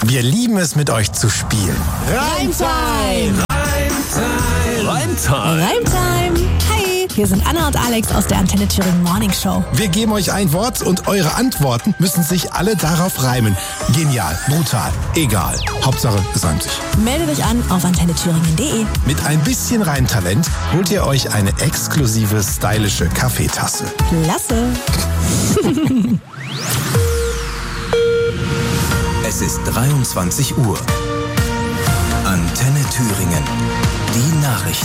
Wir lieben es, mit euch zu spielen. Reimtime! Reimtime! Hi, hier sind Anna und Alex aus der Antenne Thüringen Morning Show. Wir geben euch ein Wort und eure Antworten müssen sich alle darauf reimen. Genial, brutal, egal. Hauptsache, es reimt sich. Meldet euch an auf antennethüringen.de. Mit ein bisschen Reimtalent holt ihr euch eine exklusive, stylische Kaffeetasse. Klasse! Es ist 23 Uhr. Antenne Thüringen. Die Nachrichten.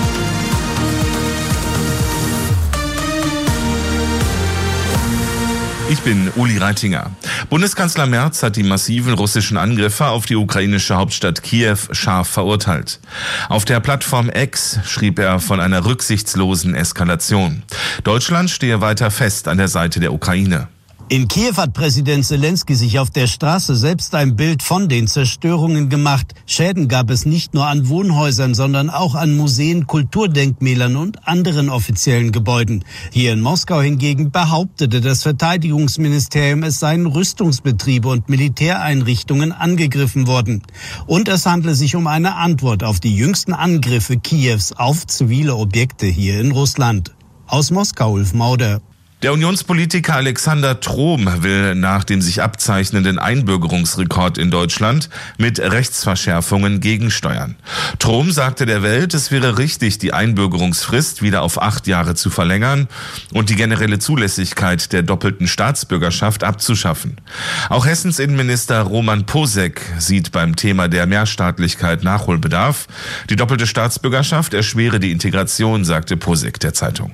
Ich bin Uli Reitinger. Bundeskanzler Merz hat die massiven russischen Angriffe auf die ukrainische Hauptstadt Kiew scharf verurteilt. Auf der Plattform X schrieb er von einer rücksichtslosen Eskalation. Deutschland stehe weiter fest an der Seite der Ukraine. In Kiew hat Präsident Zelensky sich auf der Straße selbst ein Bild von den Zerstörungen gemacht. Schäden gab es nicht nur an Wohnhäusern, sondern auch an Museen, Kulturdenkmälern und anderen offiziellen Gebäuden. Hier in Moskau hingegen behauptete das Verteidigungsministerium, es seien Rüstungsbetriebe und Militäreinrichtungen angegriffen worden. Und es handle sich um eine Antwort auf die jüngsten Angriffe Kiews auf zivile Objekte hier in Russland. Aus Moskau, Ulf Mauder. Der Unionspolitiker Alexander Trom will nach dem sich abzeichnenden Einbürgerungsrekord in Deutschland mit Rechtsverschärfungen gegensteuern. Trom sagte der Welt, es wäre richtig, die Einbürgerungsfrist wieder auf 8 Jahre zu verlängern und die generelle Zulässigkeit der doppelten Staatsbürgerschaft abzuschaffen. Auch Hessens Innenminister Roman Posek sieht beim Thema der Mehrstaatlichkeit Nachholbedarf. Die doppelte Staatsbürgerschaft erschwere die Integration, sagte Posek der Zeitung.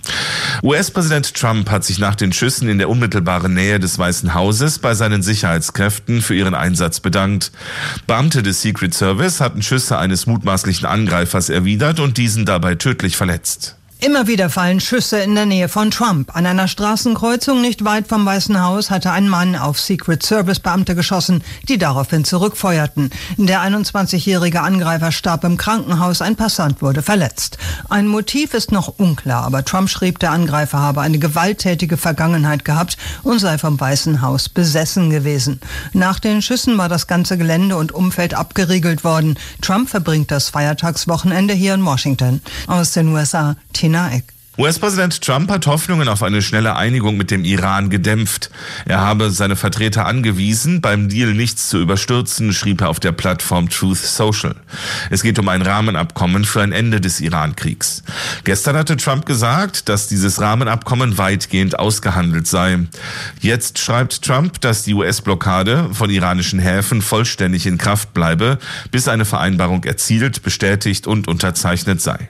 US-Präsident Trump hat sich nach den Schüssen in der unmittelbaren Nähe des Weißen Hauses bei seinen Sicherheitskräften für ihren Einsatz bedankt. Beamte des Secret Service hatten Schüsse eines mutmaßlichen Angreifers erwidert und diesen dabei tödlich verletzt. Immer wieder fallen Schüsse in der Nähe von Trump. An einer Straßenkreuzung nicht weit vom Weißen Haus hatte ein Mann auf Secret Service Beamte geschossen, die daraufhin zurückfeuerten. Der 21-jährige Angreifer starb im Krankenhaus, ein Passant wurde verletzt. Ein Motiv ist noch unklar, aber Trump schrieb, der Angreifer habe eine gewalttätige Vergangenheit gehabt und sei vom Weißen Haus besessen gewesen. Nach den Schüssen war das ganze Gelände und Umfeld abgeriegelt worden. Trump verbringt das Feiertagswochenende hier in Washington. Aus den USA, Tina Eck. US-Präsident Trump hat Hoffnungen auf eine schnelle Einigung mit dem Iran gedämpft. Er habe seine Vertreter angewiesen, beim Deal nichts zu überstürzen, schrieb er auf der Plattform Truth Social. Es geht um ein Rahmenabkommen für ein Ende des Iran-Kriegs. Gestern hatte Trump gesagt, dass dieses Rahmenabkommen weitgehend ausgehandelt sei. Jetzt schreibt Trump, dass die US-Blockade von iranischen Häfen vollständig in Kraft bleibe, bis eine Vereinbarung erzielt, bestätigt und unterzeichnet sei.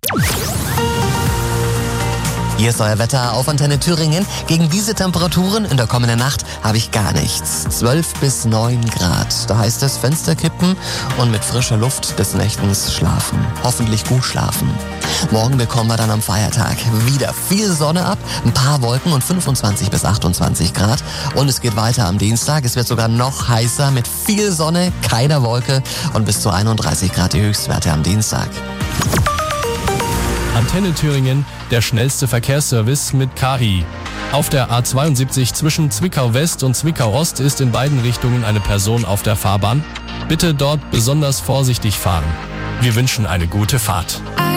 Hier ist euer Wetter auf Antenne Thüringen. Gegen diese Temperaturen in der kommenden Nacht habe ich gar nichts. 12 bis 9 Grad. Da heißt es Fenster kippen und mit frischer Luft des Nächtens schlafen. Hoffentlich gut schlafen. Morgen bekommen wir dann am Feiertag wieder viel Sonne ab, ein paar Wolken und 25 bis 28 Grad. Und es geht weiter am Dienstag. Es wird sogar noch heißer mit viel Sonne, keiner Wolke und bis zu 31 Grad die Höchstwerte am Dienstag. Antenne Thüringen, der schnellste Verkehrsservice mit KI. Auf der A72 zwischen Zwickau West und Zwickau Ost ist in beiden Richtungen eine Person auf der Fahrbahn. Bitte dort besonders vorsichtig fahren. Wir wünschen eine gute Fahrt.